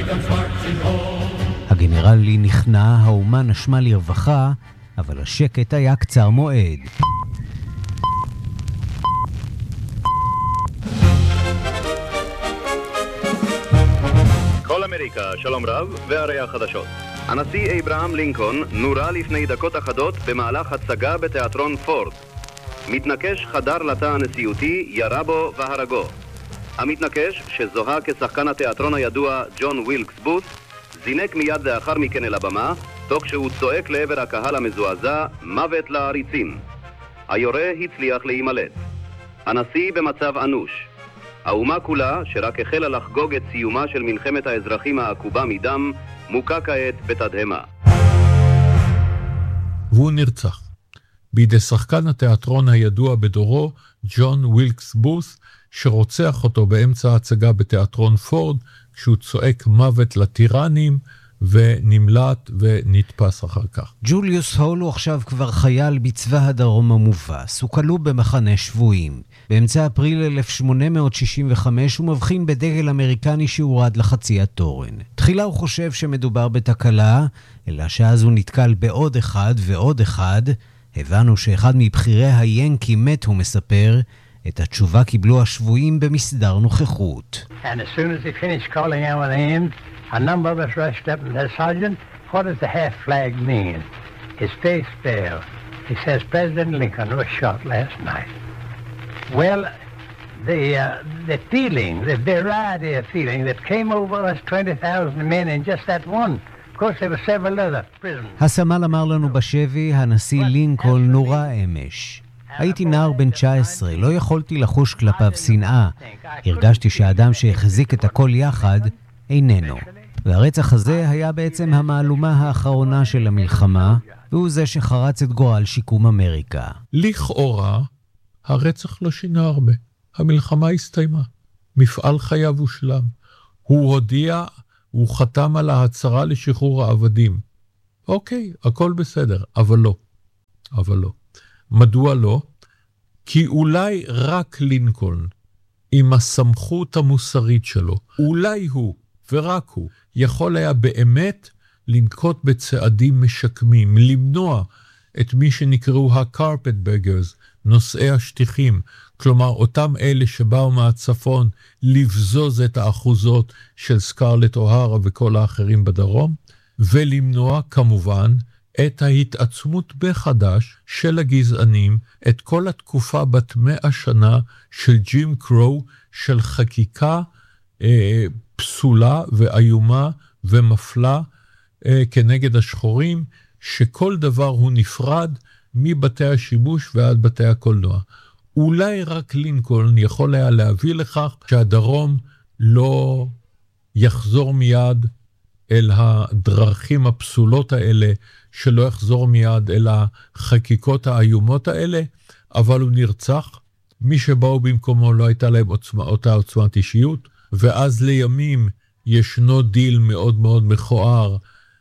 הגנרל לי נכנע, האומה נשמה לרווחה, אבל השקט היה קצר מועד. כל אמריקה, שלום רב, והרי החדשות. הנשיא אברהם לינקולן נורה לפני דקות אחדות במהלך הצגה בתיאטרון פורד. מתנקש חדר לתא הנשיאותי, ירה בו והרגו. המתנקש, שזוהה כשחקן התיאטרון הידוע ג'ון ווילקס בות', זינק מיד לאחר מכן אל הבמה, תוך שהוא צועק לעבר הקהל המזועזע, מוות לעריצים. היורה הצליח להימלט. הנשיא במצב אנוש. האומה כולה, שרק החלה לחגוג את סיומה של מלחמת האזרחים העקובה מדם, מוקה כעת בתדהמה. והוא נרצח בידי שחקן התיאטרון הידוע בדורו, ג'ון ווילקס בות', שרוצח אותו באמצע ההצגה בתיאטרון פורד, כשהוא צועק מוות לטירנים, ונמלט ונתפס אחר כך. ג'וליוס הול הוא עכשיו כבר חייל בצבא הדרום המובס. הוא כלוא במחנה שבויים. באמצע אפריל 1865 הוא מבחין בדגל אמריקני שהורד לחצי התורן. תחילה הוא חושב שמדובר בתקלה, אלא שאז הוא נתקל בעוד אחד ועוד אחד. הבנו שאחד מבחירי היאנקי מת, הוא מספר. את התשובה קיבלו השבויים במסדר נוכחות. And as soon as he finished calling our names, a number of us rushed up and said, Sergeant, what does the half flag mean? His face fell. He says, President Lincoln was shot last night. Well, the feeling, the variety of feeling that came over us 20,000 men in just that one. Of course, there were several other prisoners. הסמל אמר לנו בשבי, הנשיא לינקולן נורה אמש. הייתי נער בן 19, לא יכולתי לחוש כלפיו שנאה. הרגשתי שהאדם שהחזיק את הכל יחד איננו. והרצח הזה היה בעצם המעלומה האחרונה של המלחמה, והוא זה שחרץ את גורל שיקום אמריקה. לכאורה, הרצח לא שינה הרבה. המלחמה הסתיימה. מפעל חייו הושלם. הוא הודיע, הוא חתם על ההצהרה לשחרור העבדים. אוקיי, הכל בסדר, אבל לא. אבל לא. מדוע לא? כי אולי רק לינקולן, עם הסמכות המוסרית שלו, אולי הוא ורק הוא, יכול היה באמת לנקוט בצעדים משקמים, למנוע את מי שנקראו ה-carpetbaggers, נושאי השטיחים, כלומר אותם אלה שבאו מהצפון לבזוז את האחוזות של סקרלט אוהרה וכל האחרים בדרום, ולמנוע כמובן את ההתעצמות בחדש של הגזענים, את כל התקופה בת 100 שנה של ג'ים קרו, של חקיקה פסולה ואיומה ומפלה כנגד השחורים, שכל דבר הוא נפרד מבתי השימוש ועד בתי הקולנוע. אולי רק לינקולן יכול היה להביא לכך שהדרום לא יחזור מיד אל הדרכים הפסולות האלה, שלא יחזור מיד אל החקיקות האיומות האלה, אבל הוא נרצח. מי שבאו במקומו לא הייתה להם אותה עוצמת אישיות, ואז לימים ישנו דיל מאוד מאוד מכוער,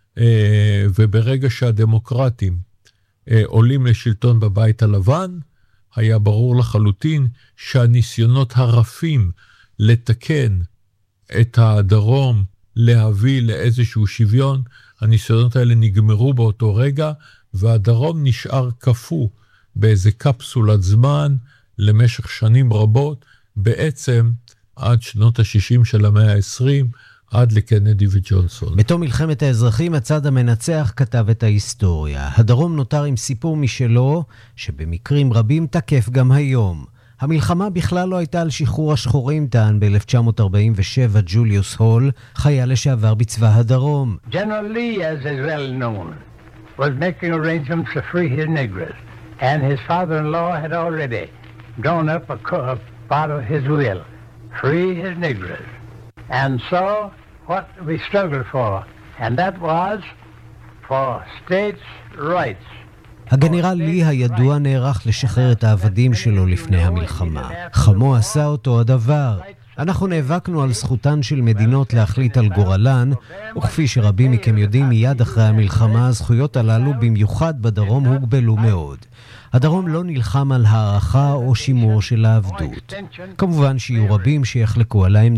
וברגע שהדמוקרטים עולים לשלטון בבית הלבן, היה ברור לחלוטין שהניסיונות הרפים לתקן את הדרום, להביא לאיזשהו שוויון, הניסיונות האלה נגמרו באותו רגע, והדרום נשאר קפוא באיזה קפסולת זמן למשך שנים רבות, בעצם עד שנות ה-60 של המאה ה-20, עד לקנדי וג'ונסון. בתום מלחמת האזרחים, הצד המנצח כתב את ההיסטוריה. הדרום נותר עם סיפור משלו, שבמקרים רבים תקף גם היום. המלחמה בכלל לא הייתה על שחרור השחורים, טען ב-1947 ג'וליוס הול, חייל לשעבר בצבא הדרום. General Lee, as is well known, was making arrangements to free his Negroes, and his father-in-law had already drawn up a part of his will, free his Negroes. And so, what we struggled for, and that was for states' rights. הגנרל לי הידוע נערך לשחרר את העבדים שלו לפני המלחמה. חמו עשה אותו הדבר. אנחנו נאבקנו על זכותן של מדינות להחליט על גורלן, וכפי שרבים מכם יודעים, מיד אחרי המלחמה הזכויות הללו במיוחד בדרום הוגבלו מאוד. הדרום לא נלחם על הערכה או שימור של העבדות. כמובן שיהיו רבים שיחלקו על העמדה.